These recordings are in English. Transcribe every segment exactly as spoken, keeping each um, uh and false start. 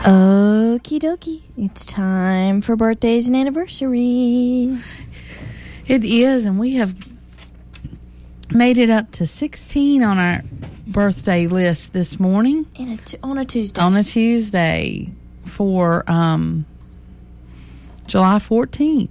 Okie dokie. It's time for birthdays and anniversaries. It is, and we have made it up to sixteen on our birthday list this morning. In a t- on a Tuesday. On a Tuesday for um, July fourteenth.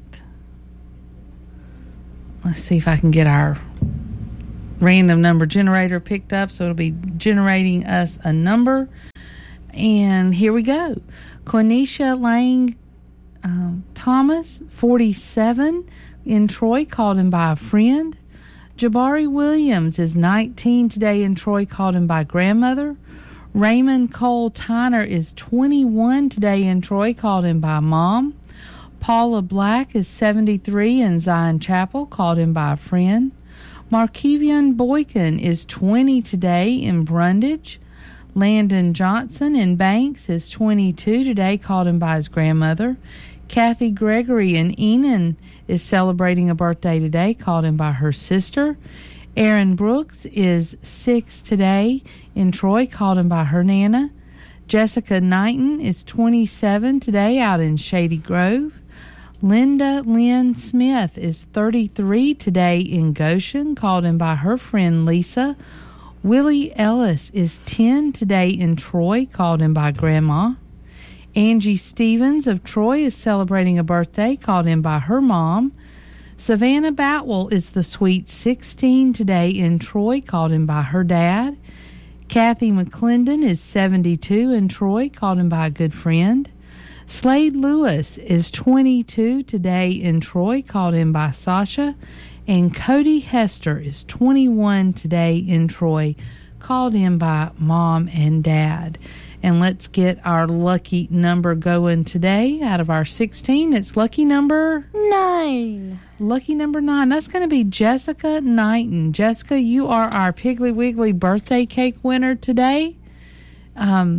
Let's see if I can get our random number generator picked up, so it'll be generating us a number. And here we go. Quenisha Lang um, Thomas, forty-seven, in Troy, called in by a friend. Jabari Williams is nineteen today in Troy, called in by grandmother. Raymond Cole Tyner is twenty-one today in Troy, called in by mom. Paula Black is seventy-three in Zion Chapel, called in by a friend. Markevian Boykin is twenty today in Brundage. Landon Johnson in Banks is twenty-two today, called in by his grandmother. Kathy Gregory in Enon is celebrating a birthday today, called in by her sister. Aaron Brooks is six today in Troy, called in by her nana. Jessica Knighton is twenty-seven today out in Shady Grove. Linda Lynn Smith is thirty-three today in Goshen, called in by her friend Lisa. Willie Ellis is ten today in Troy, called in by Grandma. Angie Stevens of Troy is celebrating a birthday, called in by her mom. Savannah Batwell is the sweet sixteen today in Troy, called in by her dad. Kathy McClendon is seventy-two in Troy, called in by a good friend. Slade Lewis is twenty-two today in Troy, called in by Sasha. And Cody Hester is twenty-one today in Troy, called in by mom and dad. And let's get our lucky number going today. Out of our sixteen, it's lucky number nine. Lucky number nine. That's going to be Jessica Knighton. Jessica, you are our Piggly Wiggly birthday cake winner today. Um,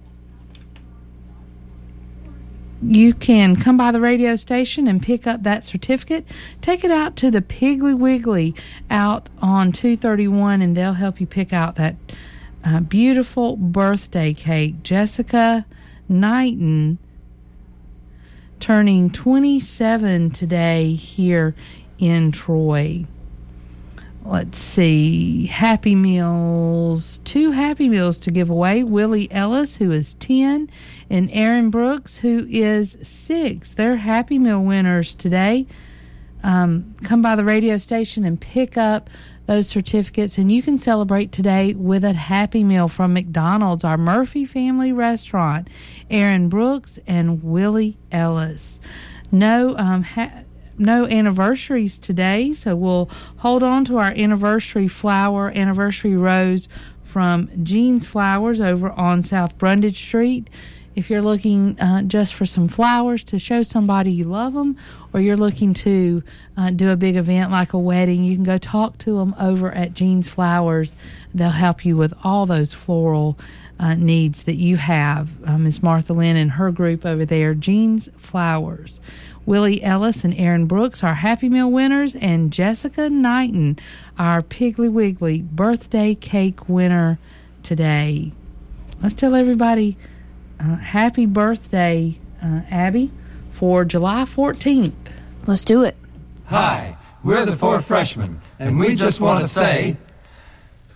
you can come by the radio station and pick up that certificate. Take it out to the Piggly Wiggly out on two thirty-one, and they'll help you pick out that uh, beautiful birthday cake. Jessica Knighton, turning twenty-seven today here in Troy. Let's see. Happy Meals. Two Happy Meals to give away. Willie Ellis, who is ten, and Aaron Brooks, who is six. They're Happy Meal winners today. Um, come by the radio station and pick up those certificates, and you can celebrate today with a Happy Meal from McDonald's, our Murphy family restaurant. Aaron Brooks and Willie Ellis. No um ha- No anniversaries today, so we'll hold on to our anniversary flower, anniversary rose from Jean's Flowers over on South Brundage Street. If you're looking uh, just for some flowers to show somebody you love them, or you're looking to uh, do a big event like a wedding, you can go talk to them over at Jean's Flowers. They'll help you with all those floral uh, needs that you have. Uh, Miss Martha Lynn and her group over there, Jean's Flowers. Willie Ellis and Aaron Brooks, our Happy Meal winners, and Jessica Knighton, our Piggly Wiggly birthday cake winner today. Let's tell everybody uh, happy birthday, uh, Abby, for July fourteenth. Let's do it. Hi, we're the four freshmen, and we just want to say